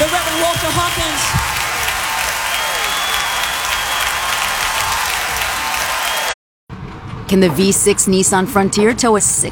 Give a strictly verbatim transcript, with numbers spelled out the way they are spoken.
the Reverend Walter Hawkins. Can the V six Nissan Frontier tow a six